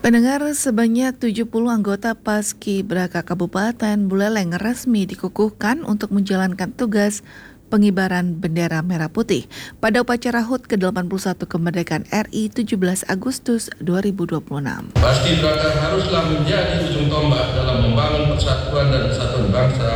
Pendengar, sebanyak 70 anggota Paskibraka Kabupaten Buleleng resmi dikukuhkan untuk menjalankan tugas pengibaran bendera merah putih pada upacara HUT ke-81 kemerdekaan RI 17 Agustus 2026. Paskibraka haruslah menjadi ujung tombak dalam membangun persatuan dan kesatuan bangsa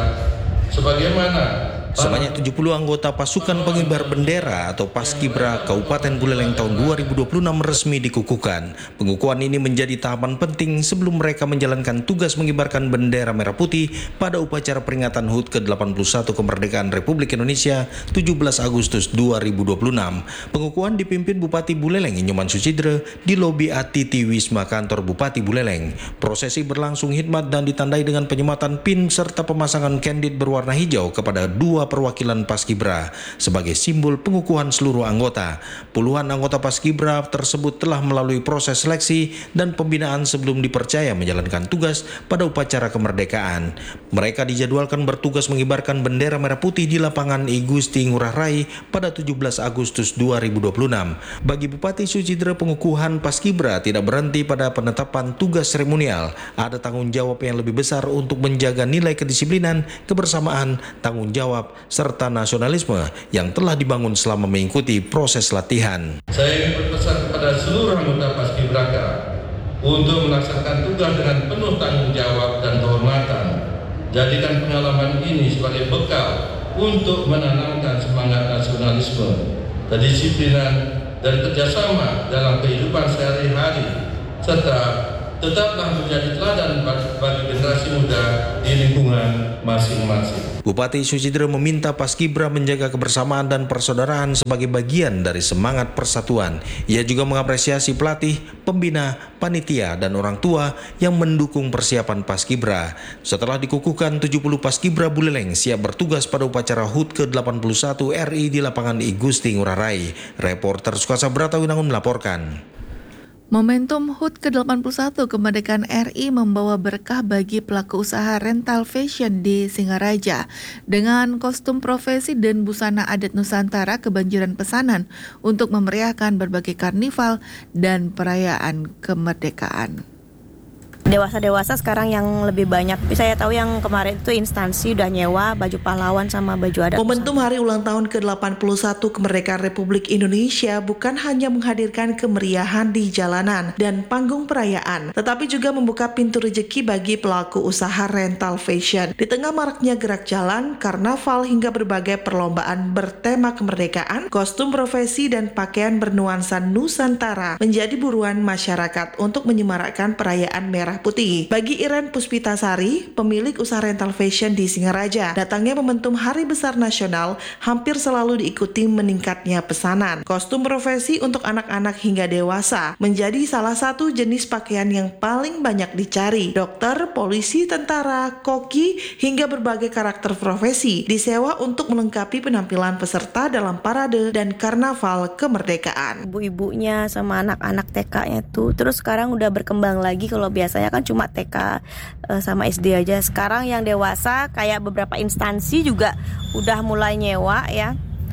sebagaimana sebanyak 70 anggota pasukan pengibar bendera atau Paskibra Kabupaten Buleleng tahun 2026 resmi dikukuhkan. Pengukuhan ini menjadi tahapan penting sebelum mereka menjalankan tugas mengibarkan bendera merah putih pada upacara peringatan HUT ke-81 kemerdekaan Republik Indonesia 17 Agustus 2026. Pengukuhan dipimpin Bupati Buleleng Nyoman Sucidre di lobi ATT Wisma Kantor Bupati Buleleng. Prosesi berlangsung hikmat dan ditandai dengan penyematan pin serta pemasangan candid berwarna hijau kepada dua perwakilan Paskibra sebagai simbol pengukuhan seluruh anggota. Puluhan anggota Paskibra tersebut telah melalui proses seleksi dan pembinaan sebelum dipercaya menjalankan tugas pada upacara kemerdekaan. Mereka dijadwalkan bertugas mengibarkan bendera merah putih di lapangan I Gusti Ngurah Rai pada 17 Agustus 2026. Bagi Bupati Sucidre, pengukuhan Paskibra tidak berhenti pada penetapan tugas seremonial. Ada tanggung jawab yang lebih besar untuk menjaga nilai kedisiplinan, kebersamaan, tanggung jawab, serta nasionalisme yang telah dibangun selama mengikuti proses latihan. Saya ingin berpesan kepada seluruh anggota Paskibraka untuk melaksanakan tugas dengan penuh tanggung jawab dan kehormatan. Jadikan pengalaman ini sebagai bekal untuk menanamkan semangat nasionalisme, kedisiplinan, dan kerjasama dalam kehidupan sehari-hari, serta tetaplah menjadi teladan bagi generasi muda di lingkungan masing-masing. Bupati Sucidre meminta Paskibra menjaga kebersamaan dan persaudaraan sebagai bagian dari semangat persatuan. Ia juga mengapresiasi pelatih, pembina, panitia, dan orang tua yang mendukung persiapan Paskibra. Setelah dikukuhkan, 70 Paskibra Buleleng siap bertugas pada upacara HUT ke-81 RI di lapangan I Gusti Ngurah Rai. Reporter Sukasa Bratawinangun melaporkan. Momentum HUT ke-81 kemerdekaan RI membawa berkah bagi pelaku usaha rental fashion di Singaraja. Dengan kostum profesi dan busana adat Nusantara kebanjiran pesanan untuk memeriahkan berbagai karnival dan perayaan kemerdekaan. Dewasa-dewasa sekarang yang lebih banyak. Saya tahu yang kemarin itu instansi udah nyewa baju pahlawan sama baju adat. Momentum hari ulang tahun ke-81 kemerdekaan Republik Indonesia bukan hanya menghadirkan kemeriahan di jalanan dan panggung perayaan, tetapi juga membuka pintu rezeki bagi pelaku usaha rental fashion. Di tengah maraknya gerak jalan, karnaval hingga berbagai perlombaan bertema kemerdekaan, kostum profesi dan pakaian bernuansa Nusantara menjadi buruan masyarakat untuk menyemarakkan perayaan merah putih. Bagi Iren Puspitasari, pemilik usaha rental fashion di Singaraja, datangnya momentum Hari Besar Nasional hampir selalu diikuti meningkatnya pesanan. Kostum profesi untuk anak-anak hingga dewasa menjadi salah satu jenis pakaian yang paling banyak dicari. Dokter, polisi, tentara, koki, hingga berbagai karakter profesi disewa untuk melengkapi penampilan peserta dalam parade dan karnaval kemerdekaan. Ibu-ibunya sama anak-anak TK-nya tuh, terus sekarang udah berkembang lagi. Kalau biasanya kan cuma TK sama SD aja. Sekarang yang dewasa kayak beberapa instansi juga udah mulai nyewa ya.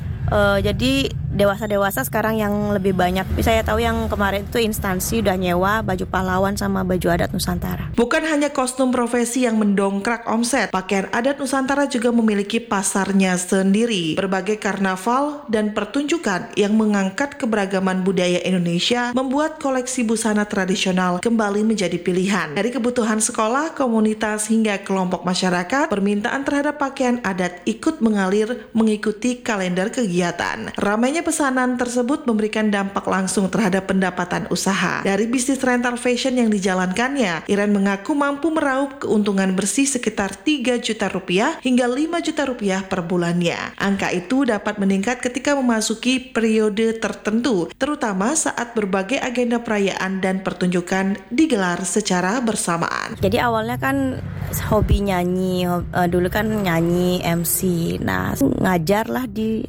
Jadi dewasa-dewasa sekarang yang lebih banyak. Saya tahu yang kemarin itu instansi udah nyewa baju pahlawan sama baju adat Nusantara. Bukan hanya kostum profesi yang mendongkrak omset, pakaian adat Nusantara juga memiliki pasarnya sendiri. Berbagai karnaval dan pertunjukan yang mengangkat keberagaman budaya Indonesia membuat koleksi busana tradisional kembali menjadi pilihan. Dari kebutuhan sekolah, komunitas, hingga kelompok masyarakat, permintaan terhadap pakaian adat ikut mengalir mengikuti kalender kegiatan. Ramainya pesanan tersebut memberikan dampak langsung terhadap pendapatan usaha. Dari bisnis rental fashion yang dijalankannya, Iren mengaku mampu meraup keuntungan bersih sekitar 3 juta rupiah hingga 5 juta rupiah per bulannya. Angka itu dapat meningkat ketika memasuki periode tertentu, terutama saat berbagai agenda perayaan dan pertunjukan digelar secara bersamaan. Jadi awalnya kan hobi nyanyi, dulu kan nyanyi, MC. Nah, ngajar lah di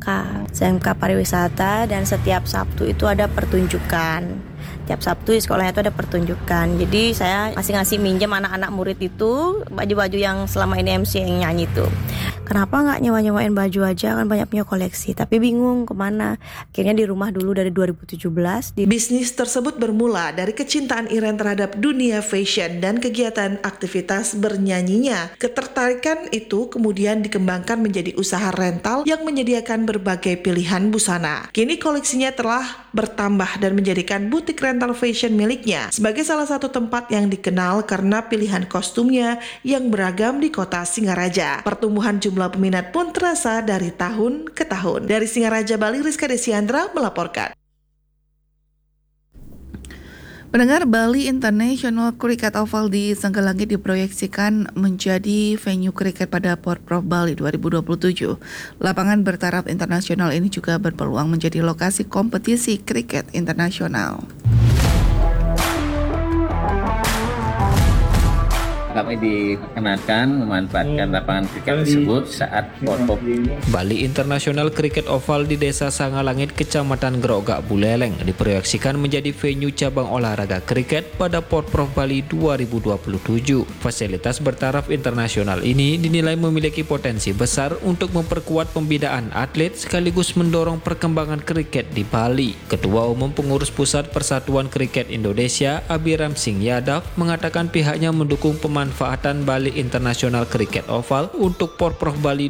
SMK pariwisata, dan setiap Sabtu itu ada pertunjukan. Tiap Sabtu di sekolahnya itu ada pertunjukan. Jadi saya ngasih minjem anak-anak murid itu baju-baju yang selama ini MC yang nyanyi itu. kenapa nggak nyewain baju aja, kan banyak punya koleksi, tapi bingung kemana. Akhirnya di rumah dulu dari 2017. Bisnis tersebut bermula dari kecintaan Iren terhadap dunia fashion dan kegiatan aktivitas bernyanyinya. Ketertarikan itu kemudian dikembangkan menjadi usaha rental yang menyediakan berbagai pilihan busana. Kini koleksinya telah bertambah dan menjadikan butik rental fashion miliknya sebagai salah satu tempat yang dikenal karena pilihan kostumnya yang beragam di kota Singaraja. Pertumbuhan jumlah peminat pun terasa dari tahun ke tahun. Dari Singaraja, Bali, Rizka Desiandra melaporkan. Pendengar, Bali International Cricket Oval di Sanggalangit diproyeksikan menjadi venue kriket pada Porprov Bali 2027. Lapangan bertaraf internasional ini juga berpeluang menjadi lokasi kompetisi kriket internasional. Kami diperkenankan memanfaatkan lapangan kriket tersebut saat Porprov Bali International Cricket Oval di Desa Sangalangit, Kecamatan Grogak, Buleleng diproyeksikan menjadi venue cabang olahraga kriket pada Porprov Bali 2027. Fasilitas bertaraf internasional ini dinilai memiliki potensi besar untuk memperkuat pembinaan atlet sekaligus mendorong perkembangan kriket di Bali. Ketua Umum Pengurus Pusat Persatuan Kriket Indonesia, Abiram Singh Yadav, mengatakan pihaknya mendukung pemanfaatan Bali International Cricket Oval untuk Porprov Bali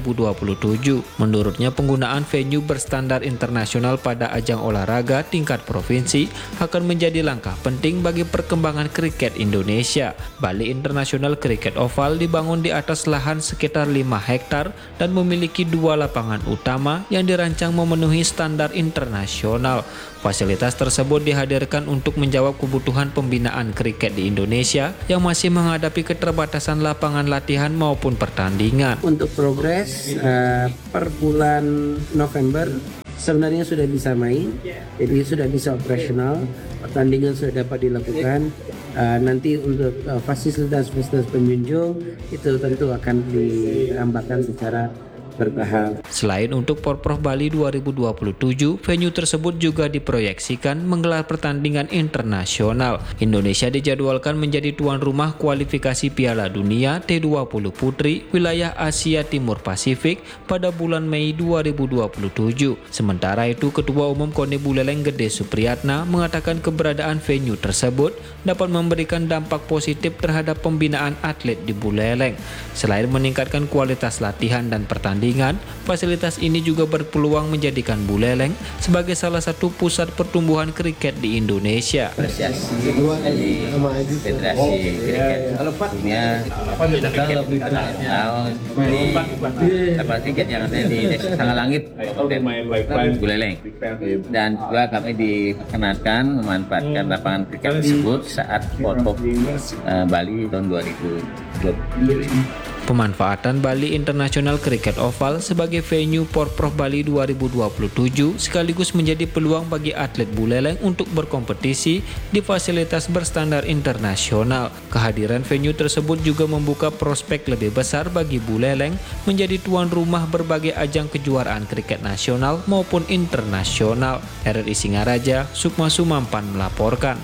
2027. Menurutnya, penggunaan venue berstandar internasional pada ajang olahraga tingkat provinsi akan menjadi langkah penting bagi perkembangan kriket Indonesia. Bali International Cricket Oval dibangun di atas lahan sekitar 5 hektar dan memiliki 2 lapangan utama yang dirancang memenuhi standar internasional. Fasilitas tersebut dihadirkan untuk menjawab kebutuhan pembinaan kriket di Indonesia yang masih menghadapi keterbatasan lapangan latihan maupun pertandingan. Untuk progres per bulan November sebenarnya sudah bisa main, jadi sudah bisa operasional, pertandingan sudah dapat dilakukan. Nanti untuk fasilitas pengunjung itu tentu akan ditambahkan secara bertahap. Selain untuk Porprov Bali 2027, venue tersebut juga diproyeksikan menggelar pertandingan internasional. Indonesia dijadwalkan menjadi tuan rumah kualifikasi Piala Dunia T20 Putri wilayah Asia Timur Pasifik pada bulan Mei 2027. Sementara itu, Ketua Umum KONI Buleleng Gede Supriyatna mengatakan keberadaan venue tersebut dapat memberikan dampak positif terhadap pembinaan atlet di Buleleng. Selain meningkatkan kualitas latihan dan pertandingan, fasilitas ini juga berpeluang menjadikan Buleleng sebagai salah satu pusat pertumbuhan kriket di Indonesia. Apresiasi dari Federasi Kriket Dunia Kriket Internasional di lapangan kriket yang ada di Desa Sangalangit, Buleleng, dan juga kami diperkenankan memanfaatkan lapangan kriket tersebut saat Porprov Bali tahun 2027. Pemanfaatan Bali International Cricket Oval sebagai venue Porprov Bali 2027 sekaligus menjadi peluang bagi atlet Buleleng untuk berkompetisi di fasilitas berstandar internasional. Kehadiran venue tersebut juga membuka prospek lebih besar bagi Buleleng menjadi tuan rumah berbagai ajang kejuaraan kriket nasional maupun internasional. RRI Singaraja, Sukma Sumampan melaporkan.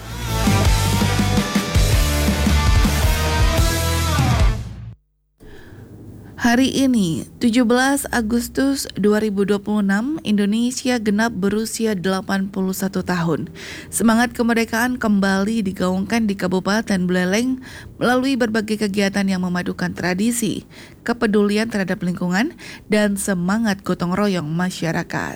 Hari ini, 17 Agustus 2026, Indonesia genap berusia 81 tahun. Semangat kemerdekaan kembali digaungkan di Kabupaten Buleleng melalui berbagai kegiatan yang memadukan tradisi, kepedulian terhadap lingkungan, dan semangat gotong royong masyarakat.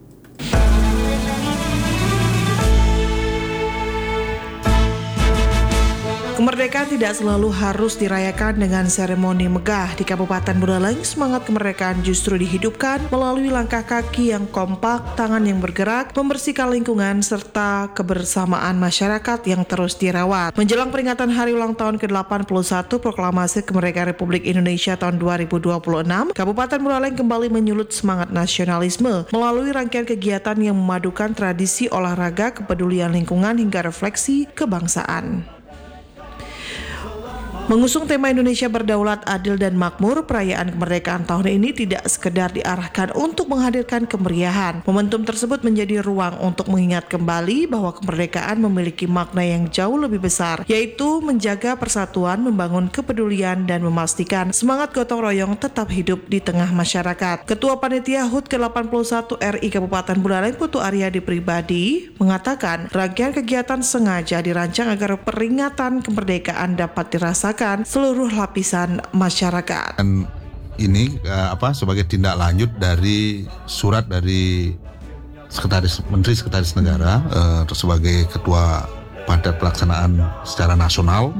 Kemerdekaan tidak selalu harus dirayakan dengan seremoni megah. Di Kabupaten Buleleng, semangat kemerdekaan justru dihidupkan melalui langkah kaki yang kompak, tangan yang bergerak, membersihkan lingkungan, serta kebersamaan masyarakat yang terus dirawat. Menjelang peringatan Hari Ulang Tahun ke-81 Proklamasi Kemerdekaan Republik Indonesia tahun 2026, Kabupaten Buleleng kembali menyulut semangat nasionalisme melalui rangkaian kegiatan yang memadukan tradisi olahraga, kepedulian lingkungan, hingga refleksi kebangsaan. Mengusung tema Indonesia Berdaulat, Adil, dan Makmur, perayaan kemerdekaan tahun ini tidak sekedar diarahkan untuk menghadirkan kemeriahan. Momentum tersebut menjadi ruang untuk mengingat kembali bahwa kemerdekaan memiliki makna yang jauh lebih besar, yaitu menjaga persatuan, membangun kepedulian, dan memastikan semangat gotong royong tetap hidup di tengah masyarakat. Ketua Panitia HUT ke-81 RI Kabupaten Buleleng, Putu Aryadi Pribadi, mengatakan rangkaian kegiatan sengaja dirancang agar peringatan kemerdekaan dapat dirasakan seluruh lapisan masyarakat. Dan ini sebagai tindak lanjut dari surat dari Menteri Sekretaris Negara sebagai Ketua Panitia Pelaksanaan secara nasional.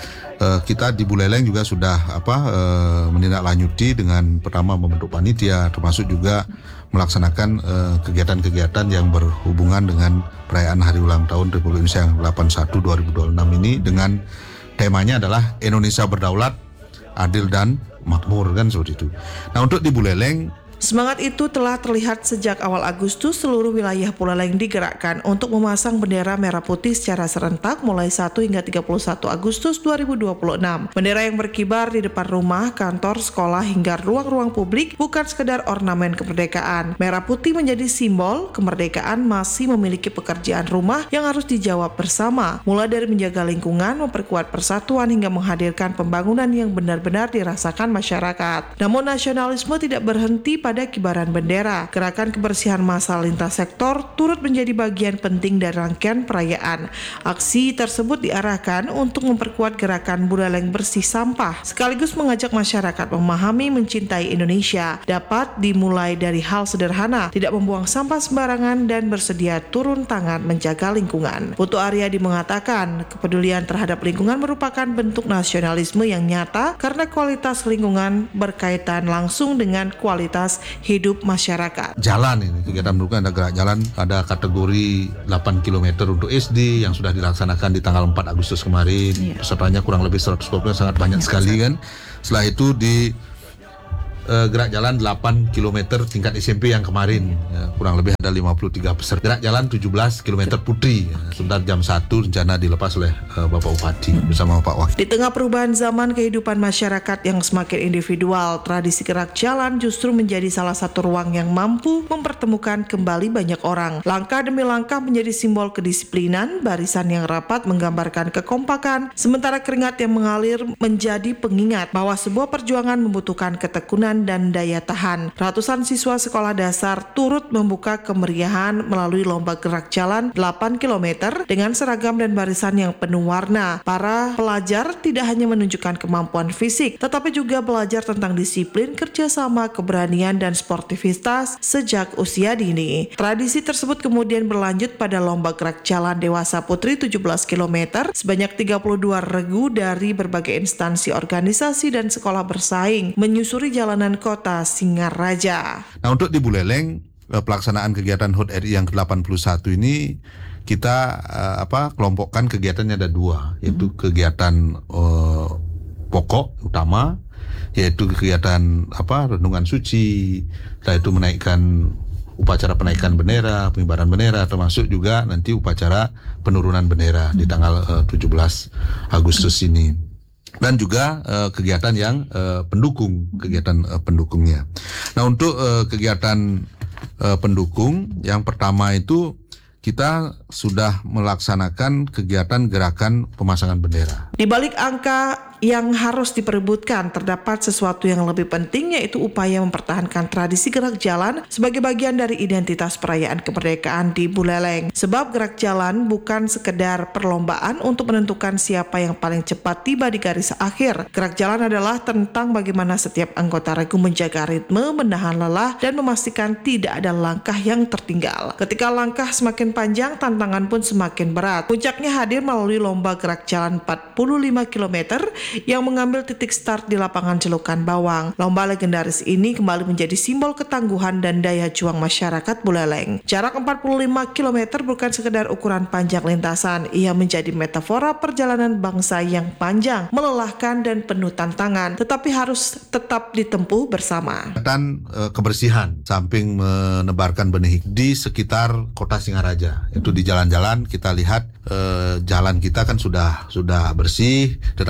Kita di Buleleng juga sudah menindaklanjuti dengan pertama membentuk panitia, termasuk juga melaksanakan kegiatan-kegiatan yang berhubungan dengan perayaan Hari Ulang Tahun Republik Indonesia yang 81 2026 ini dengan temanya adalah Indonesia Berdaulat, Adil, dan Makmur, kan seperti itu. Nah, untuk di Buleleng, semangat itu telah terlihat sejak awal Agustus. Seluruh wilayah Buleleng digerakkan untuk memasang bendera merah putih secara serentak mulai 1 hingga 31 Agustus 2026. Bendera yang berkibar di depan rumah, kantor, sekolah, hingga ruang-ruang publik bukan sekedar ornamen kemerdekaan. Merah putih menjadi simbol kemerdekaan masih memiliki pekerjaan rumah yang harus dijawab bersama, mulai dari menjaga lingkungan, memperkuat persatuan, hingga menghadirkan pembangunan yang benar-benar dirasakan masyarakat. Namun nasionalisme tidak berhenti pada kibaran bendera. Gerakan kebersihan massal lintas sektor turut menjadi bagian penting dari rangkaian perayaan. Aksi tersebut diarahkan untuk memperkuat gerakan Buleleng bersih sampah, sekaligus mengajak masyarakat memahami mencintai Indonesia. Dapat dimulai dari hal sederhana, tidak membuang sampah sembarangan dan bersedia turun tangan menjaga lingkungan. Putu Aryadi mengatakan, kepedulian terhadap lingkungan merupakan bentuk nasionalisme yang nyata karena kualitas lingkungan berkaitan langsung dengan kualitas hidup masyarakat. Jalan ini, kegiatan mendukung ada gerak jalan, ada kategori 8 km untuk SD yang sudah dilaksanakan di tanggal 4 Agustus kemarin. Pesertanya kurang lebih 120, sangat banyak sekali kan. Setelah itu di gerak jalan 8 km tingkat SMP yang kemarin, kurang lebih ada 53 peserta. Gerak jalan 17 km Putri, sebentar jam 1 rencana dilepas oleh Bapak Bupati bersama Pak Wakil. Di tengah perubahan zaman kehidupan masyarakat yang semakin individual, tradisi gerak jalan justru menjadi salah satu ruang yang mampu mempertemukan kembali banyak orang. Langkah demi langkah menjadi simbol kedisiplinan, barisan yang rapat menggambarkan kekompakan, sementara keringat yang mengalir menjadi pengingat bahwa sebuah perjuangan membutuhkan ketekunan dan daya tahan. Ratusan siswa sekolah dasar turut membuka kemeriahan melalui lomba gerak jalan 8 km dengan seragam dan barisan yang penuh warna. Para pelajar tidak hanya menunjukkan kemampuan fisik, tetapi juga belajar tentang disiplin, kerjasama, keberanian, dan sportivitas sejak usia dini. Tradisi tersebut kemudian berlanjut pada lomba gerak jalan dewasa putri 17 km. Sebanyak 32 regu dari berbagai instansi, organisasi, dan sekolah bersaing menyusuri jalanan kota Singaraja. Nah, untuk di Buleleng, pelaksanaan kegiatan HUT RI yang ke-81 ini kita kelompokkan kegiatannya ada dua, yaitu kegiatan pokok utama, yaitu kegiatan renungan suci, setelah itu upacara penaikan bendera, pengibaran bendera, termasuk juga nanti upacara penurunan bendera di tanggal 17 Agustus ini. Dan juga kegiatan yang pendukungnya. Nah, untuk kegiatan pendukung yang pertama itu kita sudah melaksanakan kegiatan gerakan pemasangan bendera. Di balik angka yang harus diperebutkan, terdapat sesuatu yang lebih penting, yaitu upaya mempertahankan tradisi gerak jalan sebagai bagian dari identitas perayaan kemerdekaan di Buleleng. Sebab gerak jalan bukan sekedar perlombaan untuk menentukan siapa yang paling cepat tiba di garis akhir. Gerak jalan adalah tentang bagaimana setiap anggota regu menjaga ritme, menahan lelah, dan memastikan tidak ada langkah yang tertinggal. Ketika langkah semakin panjang, tantangan pun semakin berat. Puncaknya hadir melalui lomba gerak jalan 45 km yang mengambil titik start di lapangan Celukan Bawang. Lomba legendaris ini kembali menjadi simbol ketangguhan dan daya juang masyarakat Buleleng. Jarak 45 km bukan sekedar ukuran panjang lintasan, ia menjadi metafora perjalanan bangsa yang panjang, melelahkan, dan penuh tantangan, tetapi harus tetap ditempuh bersama. Dan kebersihan, samping menebarkan benih di sekitar kota Singaraja, itu di jalan-jalan kita lihat jalan kita kan sudah bersih, tetapi kan masih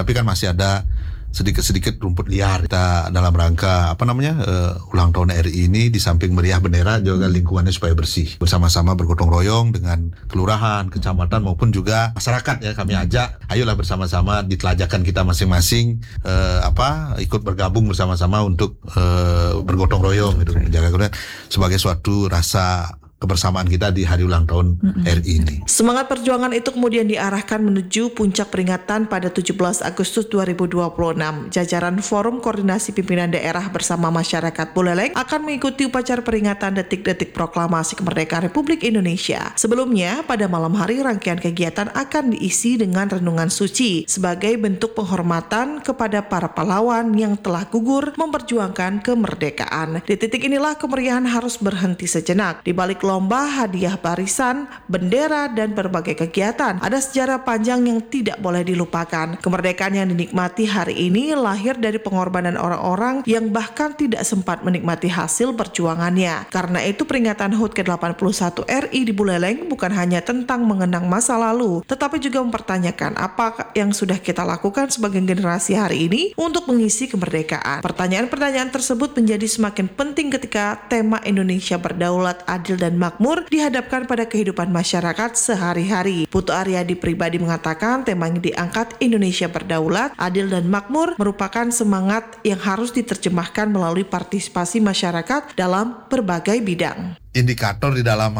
masih ada sedikit-sedikit rumput liar. Kita dalam rangka ulang tahun RI ini, di samping meriah bendera juga lingkungannya supaya bersih. Bersama-sama bergotong royong dengan kelurahan, kecamatan maupun juga masyarakat ya, kami ajak, ayolah bersama-sama di telajakan kita masing-masing ikut bergabung bersama-sama untuk bergotong royong gitu, menjaga sebagai suatu rasa kebersamaan kita di hari ulang tahun RI ini. Semangat perjuangan itu kemudian diarahkan menuju puncak peringatan pada 17 Agustus 2026. Jajaran Forum Koordinasi Pimpinan Daerah bersama Masyarakat Buleleng akan mengikuti upacara peringatan detik-detik proklamasi kemerdekaan Republik Indonesia. Sebelumnya, pada malam hari rangkaian kegiatan akan diisi dengan renungan suci sebagai bentuk penghormatan kepada para pahlawan yang telah gugur memperjuangkan kemerdekaan. Di titik inilah kemeriahan harus berhenti sejenak. Di balik lomba, hadiah barisan, bendera, dan berbagai kegiatan, ada sejarah panjang yang tidak boleh dilupakan. Kemerdekaan yang dinikmati hari ini lahir dari pengorbanan orang-orang yang bahkan tidak sempat menikmati hasil perjuangannya. Karena itu peringatan HUT ke-81 RI di Buleleng bukan hanya tentang mengenang masa lalu, tetapi juga mempertanyakan apa yang sudah kita lakukan sebagai generasi hari ini untuk mengisi kemerdekaan. Pertanyaan-pertanyaan tersebut menjadi semakin penting ketika tema Indonesia berdaulat, adil, dan makmur dihadapkan pada kehidupan masyarakat sehari-hari. Putu Aryadi pribadi mengatakan tema yang diangkat Indonesia berdaulat, adil, dan makmur merupakan semangat yang harus diterjemahkan melalui partisipasi masyarakat dalam berbagai bidang. Indikator di dalam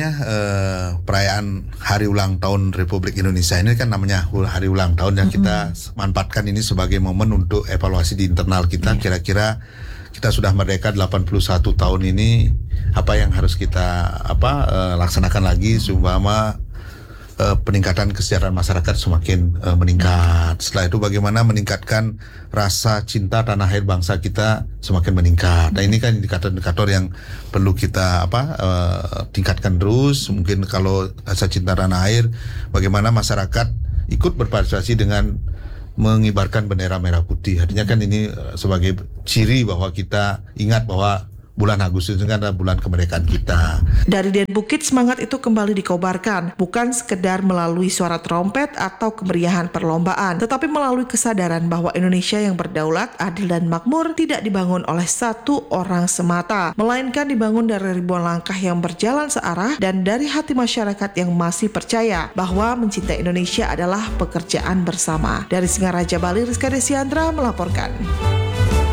perayaan Hari Ulang Tahun Republik Indonesia ini kan namanya Hari Ulang Tahun, yang kita manfaatkan ini sebagai momen untuk evaluasi di internal kita. Kira-kira kita sudah merdeka 81 tahun ini, apa yang harus kita laksanakan lagi supaya peningkatan kesejahteraan masyarakat semakin meningkat. Setelah itu bagaimana meningkatkan rasa cinta tanah air bangsa kita semakin meningkat. Nah, ini kan indikator-indikator yang perlu kita tingkatkan terus. Mungkin kalau rasa cinta tanah air, bagaimana masyarakat ikut berpartisipasi dengan mengibarkan bendera merah putih. Artinya kan ini sebagai ciri bahwa kita ingat bahwa bulan Agustus itu kan adalah bulan kemerdekaan kita. Dari Den Bukit, semangat itu kembali dikobarkan, bukan sekedar melalui suara trompet atau kemeriahan perlombaan, tetapi melalui kesadaran bahwa Indonesia yang berdaulat, adil, dan makmur tidak dibangun oleh satu orang semata, melainkan dibangun dari ribuan langkah yang berjalan searah dan dari hati masyarakat yang masih percaya bahwa mencintai Indonesia adalah pekerjaan bersama. Dari Singaraja, Bali, Rizka Desiandra melaporkan.